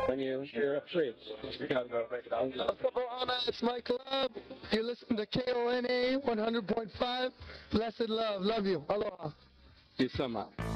when you're free. You gotta go break it down. It's my club. You listen to KONA 100.5. Blessed love. Love you. Aloha. You so much.